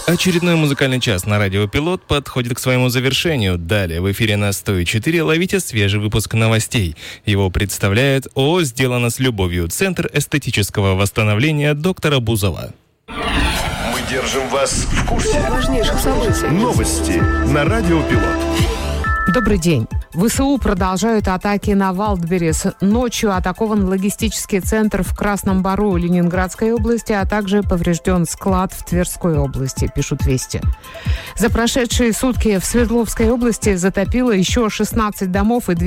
Очередной музыкальный час на радио «Пилот» подходит к своему завершению. Далее в эфире на 104 ловите свежий выпуск новостей. Его представляет ООО «Сделано с любовью» Центр эстетического восстановления доктора Бузова. Мы держим вас в курсе важнейших событий. Новости на радио «Пилот». Добрый день. ВСУ продолжают атаки на Валдберрис. Ночью атакован логистический центр в Красном Бару Ленинградской области, а также поврежден склад в Тверской области, пишут «Вести». За прошедшие сутки в Свердловской области затопило еще 16 домов и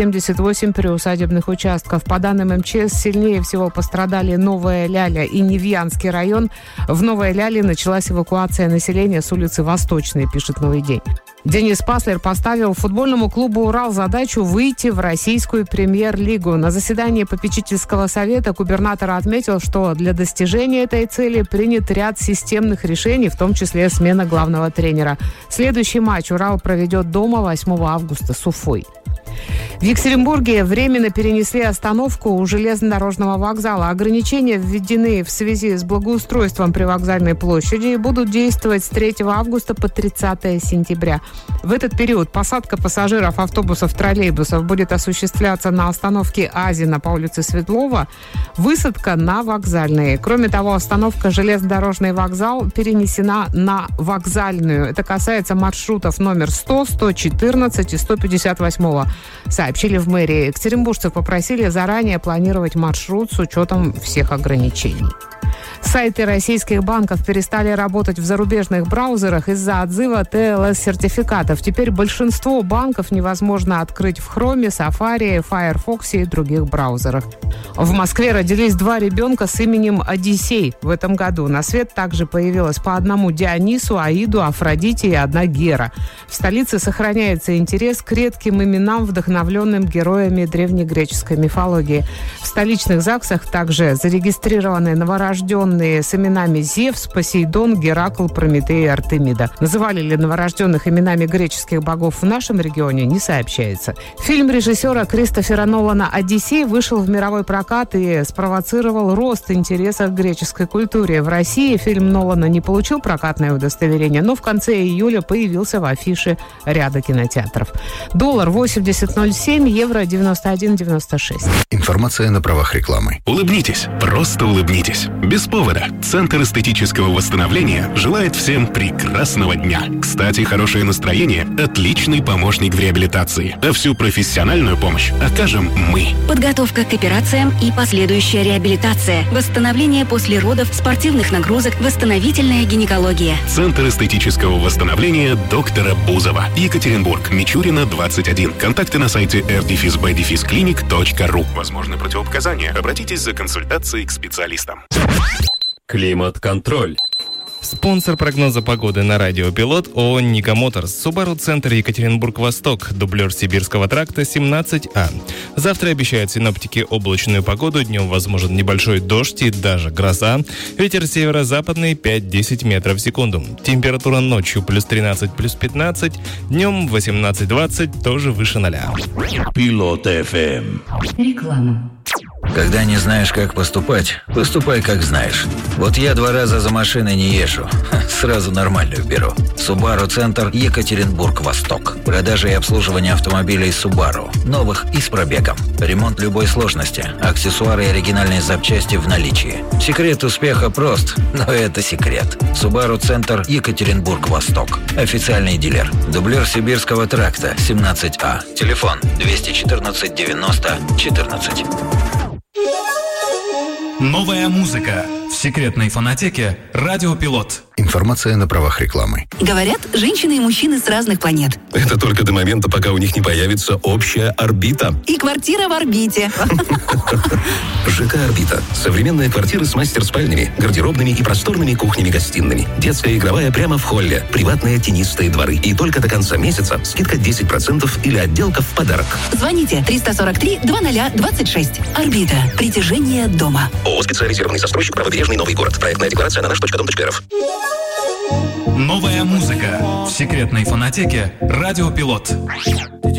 278 приусадебных участков. По данным МЧС, сильнее всего пострадали Новая Ляля и Невьянский район. В Новой Ляле началась эвакуация населения с улицы Восточной, пишет «Новый день». Денис Паслер поставил футбольному клубу «Урал» задачу выйти в российскую премьер-лигу. На заседании попечительского совета губернатор отметил, что для достижения этой цели принят ряд системных решений, в том числе смена главного тренера. Следующий матч «Урал» проведет дома 8 августа с Уфой. В Екатеринбурге временно перенесли остановку у железнодорожного вокзала. Ограничения введены в связи с благоустройством привокзальной площади и будут действовать с 3 августа по 30 сентября. В этот период посадка пассажиров автобусов, троллейбусов будет осуществляться на остановке Азина по улице Светлова, высадка на Вокзальной. Кроме того, остановка железнодорожный вокзал перенесена на Вокзальную. Это касается маршрутов номер 100, 114 и 158. Сообщили в мэрии. Екатеринбуржцев попросили заранее планировать маршрут с учетом всех ограничений. Сайты российских банков перестали работать в зарубежных браузерах из-за отзыва TLS-сертификатов. Теперь большинство банков невозможно открыть в Chrome, Safari, Firefox и других браузерах. В Москве родились 2 ребенка с именем Одиссей в этом году. На свет также появилось по одному Дионису, Аиду, Афродите и 1 Гера. В столице сохраняется интерес к редким именам, вдохновленным героями древнегреческой мифологии. В столичных ЗАГСах также зарегистрированы новорожденные с именами Зевс, Посейдон, Геракл, Прометей и Артемида. Называли ли новорожденных именами греческих богов в нашем регионе, не сообщается. Фильм режиссера Кристофера Нолана «Одиссей» вышел в мировой прокат и спровоцировал рост интереса к греческой культуре. В России фильм Нолана не получил прокатное удостоверение, но в конце июля появился в афише ряда кинотеатров. Доллар 80.07, евро 91.96. Информация на правах рекламы. Улыбнитесь, просто улыбнитесь. Без повода. Центр эстетического восстановления желает всем прекрасного дня. Кстати, хорошее настроение – отличный помощник в реабилитации. А всю профессиональную помощь окажем мы. Подготовка к операциям и последующая реабилитация. Восстановление после родов, спортивных нагрузок, восстановительная гинекология. Центр эстетического восстановления доктора Бузова. Екатеринбург, Мичурина, 21. Контакты на сайте r-b-clinic.ru. Возможны противопоказания. Обратитесь за консультацией к специалистам. Климат-контроль. Спонсор прогноза погоды на радио «Пилот» ООО «Ника Моторс». Субару-центр Екатеринбург-Восток. Дублер Сибирского тракта 17А. Завтра обещают синоптики облачную погоду. Днем возможен небольшой дождь и даже гроза. Ветер северо-западный 5-10 метров в секунду. Температура ночью плюс 13, плюс 15. Днем 18-20, тоже выше 0. Пилот FM. Реклама. Когда не знаешь, как поступать, поступай, как знаешь. Вот я 2 раза за машиной не езжу. Сразу нормальную беру. Субару-центр Екатеринбург-Восток. Продажа и обслуживание автомобилей Субару. Новых и с пробегом. Ремонт любой сложности. Аксессуары и оригинальные запчасти в наличии. Секрет успеха прост, но это секрет. Субару-центр Екатеринбург-Восток. Официальный дилер. Дублер Сибирского тракта 17А. Телефон 214 90 14. Новая музыка в секретной фонотеке «Радио Пилот». Информация на правах рекламы. Говорят, женщины и мужчины с разных планет. Это только до момента, пока у них не появится общая орбита. И квартира в орбите. ЖК «Орбита». Современные квартиры с мастер-спальнями, гардеробными и просторными кухнями-гостиными. Детская игровая прямо в холле. Приватные тенистые дворы. И только до конца месяца скидка 10% или отделка в подарок. Звоните 343-2026. «Орбита». Притяжение дома. ООО «Специализированный застройщик. Правобережный Новый город». Проектная декларация на наш.дом.рф. Новая музыка в секретной фонотеке «Радио Пилот».